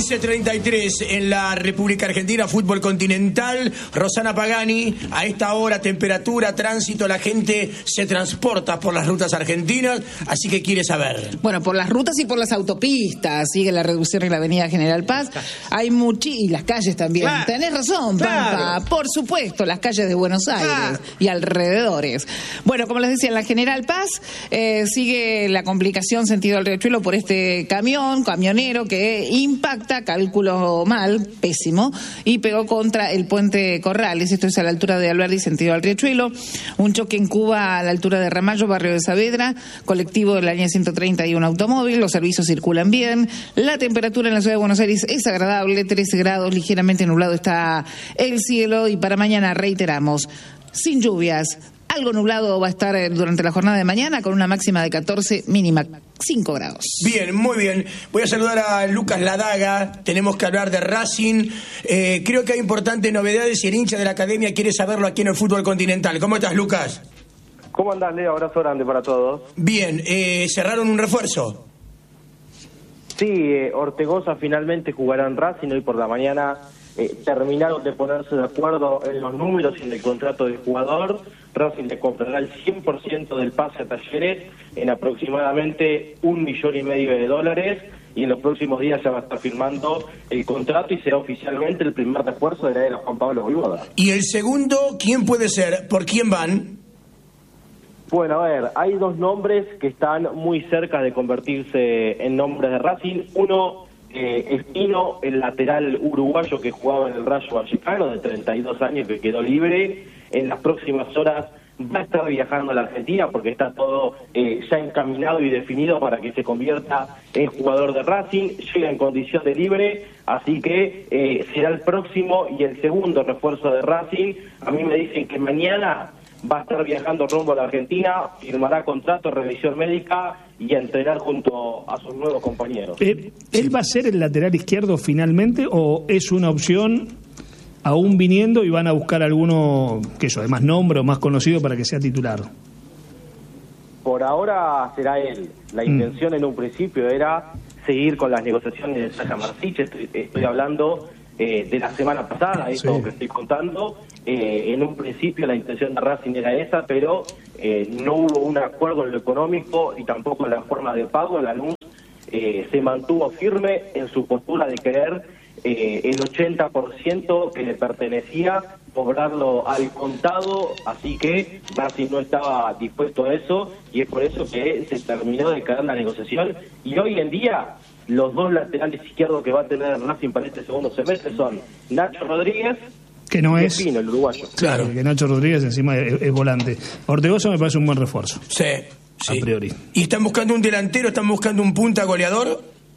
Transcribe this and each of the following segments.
15:33 en la República Argentina, fútbol continental. Rosana Pagani, a esta hora, temperatura, tránsito, la gente se transporta por las rutas argentinas, así que quiere saber. Bueno, por las rutas y por las autopistas, sigue la reducción en la avenida General Paz. Hay y las calles también. Claro. Tenés razón, Pampa. Claro. Por supuesto, las calles de Buenos Aires y alrededores. Bueno, como les decía, en la General Paz sigue la complicación sentido al Riachuelo por este camionero que impacta, cálculo mal, pésimo, y pegó contra el puente Corrales. Esto es a la altura de Alberdi, sentido al Riachuelo. Un choque en Cuba a la altura de Ramallo, barrio de Saavedra, colectivo de la línea 130 y un automóvil. Los servicios circulan bien. La temperatura en la ciudad de Buenos Aires es agradable, 13 grados, ligeramente nublado está el cielo, y para mañana reiteramos, sin lluvias. Algo nublado va a estar durante la jornada de mañana, con una máxima de 14, mínima 5 grados. Bien, muy bien. Voy a saludar a Lucas Ladaga. Tenemos que hablar de Racing. Creo que hay importantes novedades y el hincha de la academia quiere saberlo aquí en el fútbol continental. ¿Cómo estás, Lucas? ¿Cómo andás, Leo? Abrazo grande para todos. Bien, ¿cerraron un refuerzo? Sí, Ortegoza finalmente jugará en Racing. Hoy por la mañana terminaron de ponerse de acuerdo en los números y en el contrato del jugador. Racing le comprará el 100% del pase a Talleres en aproximadamente $1,5 millones, y en los próximos días ya va a estar firmando el contrato y será oficialmente el primer refuerzo de la era Juan Pablo Voivoda. ¿Y el segundo quién puede ser? ¿Por quién van? Bueno, a ver, hay dos nombres que están muy cerca de convertirse en nombres de Racing. Uno, Espino, el lateral uruguayo que jugaba en el Rayo Vallecano, de 32 años, que quedó libre. En las próximas horas va a estar viajando a la Argentina porque está todo ya encaminado y definido para que se convierta en jugador de Racing. Llega en condición de libre, así que será el próximo y el segundo refuerzo de Racing. A mí me dicen que mañana va a estar viajando rumbo a la Argentina, firmará contrato, revisión médica y a entrenar junto a sus nuevos compañeros. ¿Él va a ser el lateral izquierdo finalmente o es una opción aún viniendo y van a buscar alguno que eso, de más nombre o más conocido para que sea titular? Por ahora será él. La intención en un principio era seguir con las negociaciones de Sasha Marcich. Estoy hablando de la semana pasada, esto que estoy contando. En un principio la intención de Racing era esa, pero no hubo un acuerdo en lo económico y tampoco en la forma de pago. Lanús se mantuvo firme en su postura de querer el 80% que le pertenecía cobrarlo al contado, así que Racing no estaba dispuesto a eso y es por eso que se terminó de caer la negociación. Y hoy en día los dos laterales izquierdos que va a tener Racing para este segundo semestre son Nacho Rodríguez, que no y es Espino, el uruguayo. Claro, que Nacho Rodríguez encima es volante. Ortegoza me parece un buen refuerzo. Sí. A priori. ¿Y están buscando un delantero, están buscando un punta goleador?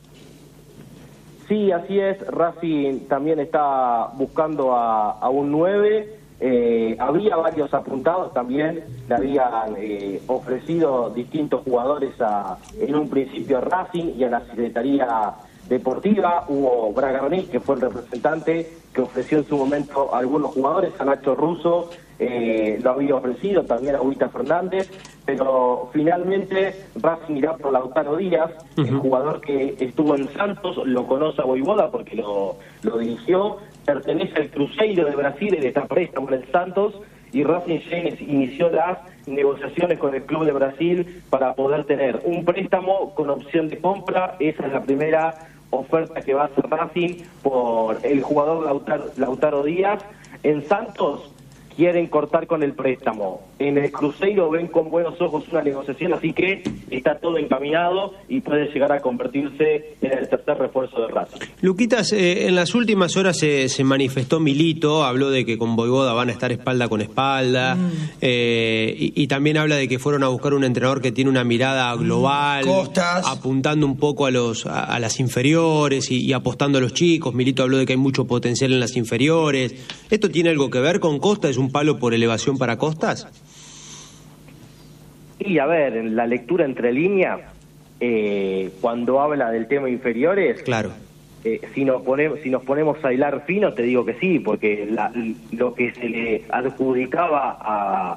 Sí, así es. Racing también está buscando a un 9. Había varios apuntados también. Le habían ofrecido distintos jugadores en un principio a Racing y a la Secretaría Deportiva. Hubo Bragarni, que fue el representante, que ofreció en su momento a algunos jugadores. A Nacho Russo lo había ofrecido, también a Huita Fernández, pero finalmente Racing irá por Lautaro Díaz, el jugador que estuvo en Santos, lo conoce a Voivoda porque lo dirigió, pertenece al Cruzeiro de Brasil, él está a préstamo en el Santos, y Racing inició las negociaciones con el club de Brasil para poder tener un préstamo con opción de compra. Esa es la primera oferta que va a hacer Racing por el jugador Lautaro Díaz. En Santos quieren cortar con el préstamo. En el Cruzeiro ven con buenos ojos una negociación, así que está todo encaminado y puede llegar a convertirse en el tercer refuerzo de Racing. Luquitas, en las últimas horas se manifestó Milito, habló de que con Voivoda van a estar espalda con espalda, y también habla de que fueron a buscar un entrenador que tiene una mirada global, Costas, apuntando un poco a las inferiores y apostando a los chicos. Milito habló de que hay mucho potencial en las inferiores. ¿Esto tiene algo que ver con Costa? ¿Es un palo por elevación para Costas? Y a ver, en la lectura entre líneas, cuando habla del tema inferiores, claro. Si nos ponemos a hilar fino, te digo que sí, porque lo que se le adjudicaba a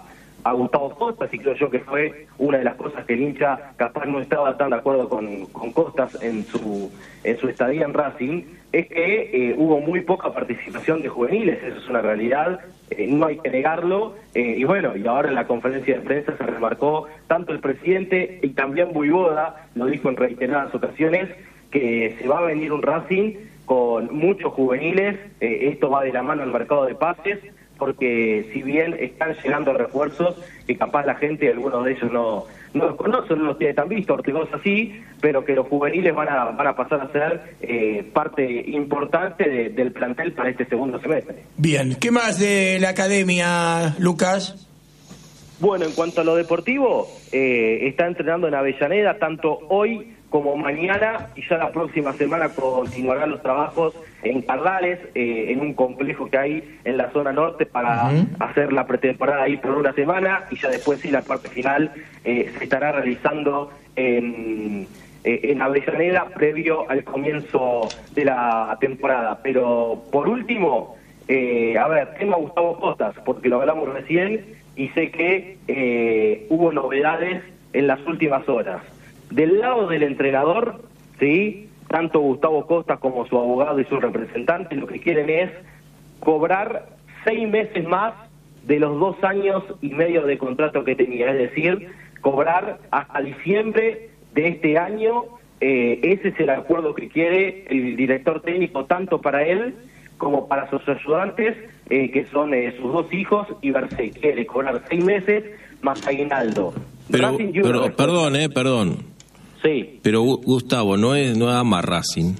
a Gustavo Costas, y creo yo que fue una de las cosas que el hincha capaz no estaba tan de acuerdo con Costas en su estadía en Racing, es que hubo muy poca participación de juveniles. Eso es una realidad, no hay que negarlo, y bueno, y ahora en la conferencia de prensa se remarcó, tanto el presidente y también Buivoda lo dijo en reiteradas ocasiones, que se va a venir un Racing con muchos juveniles. Esto va de la mano al mercado de pases, porque si bien están llegando refuerzos que capaz la gente, algunos de ellos no los conocen, no los tiene tan visto, Ortigosa sí, pero que los juveniles van a pasar a ser parte importante del plantel para este segundo semestre. Bien, ¿qué más de la academia, Lucas? Bueno, en cuanto a lo deportivo, está entrenando en Avellaneda tanto hoy como mañana, y ya la próxima semana continuarán los trabajos en Cardales, en un complejo que hay en la zona norte para hacer la pretemporada ahí por una semana, y ya después sí la parte final se estará realizando en Avellaneda previo al comienzo de la temporada. Pero por último, tema Gustavo Costas, porque lo hablamos recién y sé que hubo novedades en las últimas horas. Del lado del entrenador, ¿sí?, tanto Gustavo Costas como su abogado y su representante lo que quieren es cobrar 6 meses más de los 2 años y medio de contrato que tenía, es decir, cobrar hasta diciembre de este año. Ese es el acuerdo que quiere el director técnico, tanto para él como para sus ayudantes, que son sus 2 hijos, y Bercé quiere cobrar 6 meses más aguinaldo. Pero perdón. Sí. Pero Gustavo no ama Racing.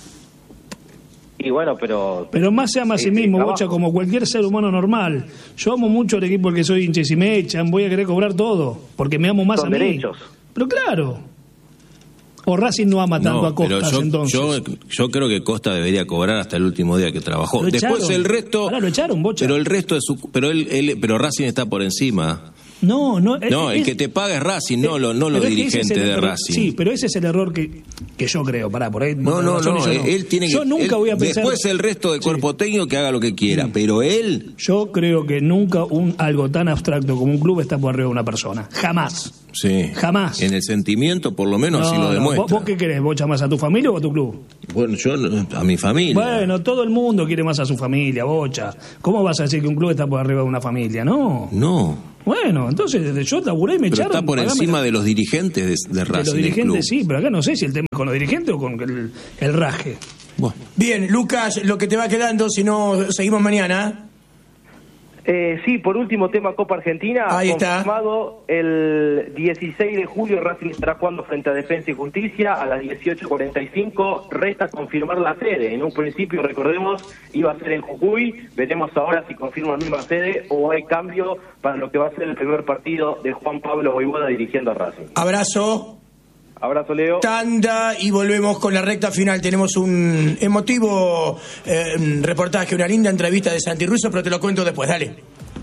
Y bueno, pero más se ama a sí mismo, Bocha, como cualquier ser humano normal. Yo amo mucho al equipo al que soy hincha, y si me echan voy a querer cobrar todo, porque me amo más a mí. Derechos. Pero claro. O Racing no ama tanto a Costas, entonces. Yo creo que Costa debería cobrar hasta el último día que trabajó. Después el resto. Ahora lo echaron, Bocha. Pero el resto de pero Racing está por encima. No, el que te paga es Racing, no los dirigentes de Racing. Sí, pero ese es el error que yo creo. Por ahí. No. Él tiene que. Yo nunca voy a pensar. Después el resto del cuerpo técnico que haga lo que quiera, pero él. Yo creo que nunca algo tan abstracto como un club está por arriba de una persona. Jamás. Sí. Jamás. En el sentimiento, por lo menos, así lo demuestra. ¿Vos qué querés? ¿Vos más a tu familia o a tu club? Bueno, yo a mi familia. Bueno, todo el mundo quiere más a su familia, Bocha. ¿Cómo vas a decir que un club está por arriba de una familia? No. Bueno, entonces yo laburé y me echaron. Pero está por encima de los dirigentes de Racing. De los dirigentes sí, pero acá no sé si el tema es con los dirigentes o con el raje. Bueno. Bien, Lucas, lo que te va quedando, si no, seguimos mañana. Sí, por último, tema Copa Argentina. Ahí está. Confirmado el 16 de julio, Racing estará jugando frente a Defensa y Justicia a las 18:45. Resta confirmar la sede. En un principio, recordemos, iba a ser en Jujuy. Veremos ahora si confirma la misma sede o hay cambio para lo que va a ser el primer partido de Juan Pablo Buivoda dirigiendo a Racing. Abrazo. Abrazo, Leo. Tanda y volvemos con la recta final. Tenemos un emotivo reportaje, una linda entrevista de Santi Russo, pero te lo cuento después. Dale.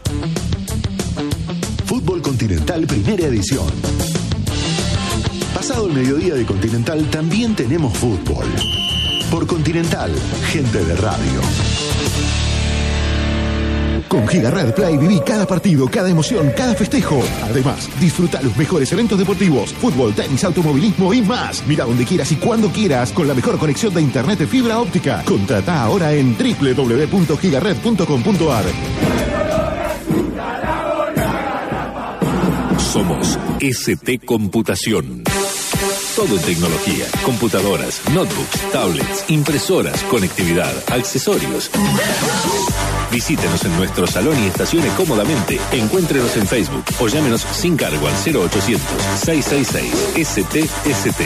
Fútbol Continental, primera edición. Pasado el mediodía de Continental, también tenemos fútbol. Por Continental, gente de radio. Con Gigared Play viví cada partido, cada emoción, cada festejo. Además, disfruta los mejores eventos deportivos, fútbol, tenis, automovilismo y más. Mira donde quieras y cuando quieras con la mejor conexión de internet de fibra óptica. Contrata ahora en www.gigared.com.ar. Somos ST Computación. Todo en tecnología, computadoras, notebooks, tablets, impresoras, conectividad, accesorios. Visítenos en nuestro salón y estacione cómodamente. Encuéntrenos en Facebook o llámenos sin cargo al 0800-666-STST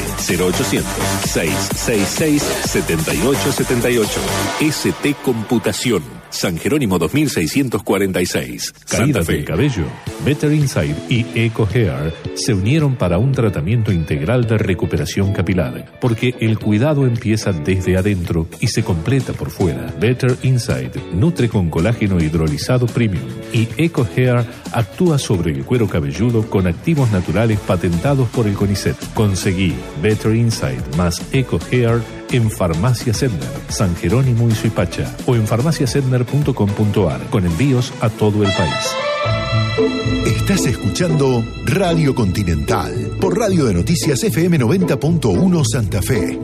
0800-666-7878. ST Computación. San Jerónimo 2646. Caídas del cabello. Better Inside y Eco Hair se unieron para un tratamiento integral de recuperación capilar, porque el cuidado empieza desde adentro y se completa por fuera. Better Inside nutre con colágeno hidrolizado premium y Eco Hair actúa sobre el cuero cabelludo con activos naturales patentados por el CONICET. Conseguí Better Inside más Eco Hair en Farmacia Sedner, San Jerónimo y Suipacha, o en farmaciasedner.com.ar, con envíos a todo el país. Estás escuchando Radio Continental por Radio de Noticias FM 90.1 Santa Fe.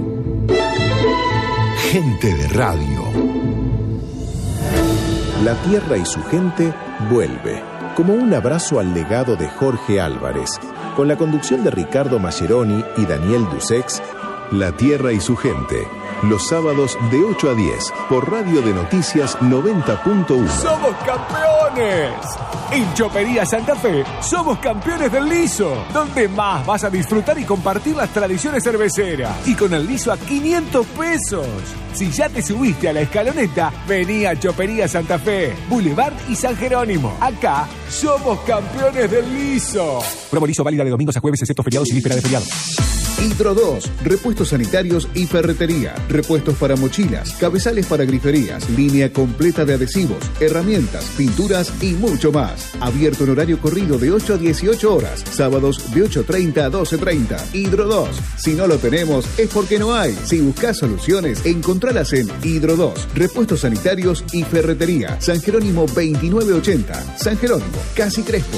Gente de radio. La tierra y su gente vuelve, como un abrazo al legado de Jorge Álvarez, con la conducción de Ricardo Mascheroni y Daniel Dusex. La tierra y su gente, los sábados de 8 a 10 por Radio de Noticias 90.1. ¡Somos campeones! En Chopería Santa Fe somos campeones del liso, donde más vas a disfrutar y compartir las tradiciones cerveceras. Y con el liso a 500 pesos. Si ya te subiste a la escaloneta, vení a Chopería Santa Fe, Boulevard y San Jerónimo. Acá somos campeones del liso. Promo liso válida de domingos a jueves, excepto feriados y víspera de feriado. Hidro 2, repuestos sanitarios y ferretería, repuestos para mochilas, cabezales para griferías, línea completa de adhesivos, herramientas, pinturas y mucho más. Abierto en horario corrido de 8 a 18 horas, sábados de 8:30 a 12:30. Hidro 2, si no lo tenemos es porque no hay. Si buscas soluciones, encontralas en Hidro 2, repuestos sanitarios y ferretería, San Jerónimo 2980, San Jerónimo, Casi Crespo.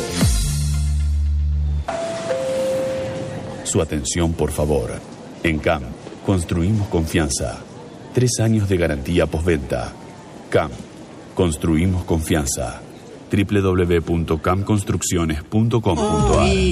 Su atención, por favor. En CAM, construimos confianza. 3 años de garantía postventa. CAM, construimos confianza. www.camconstrucciones.com.ar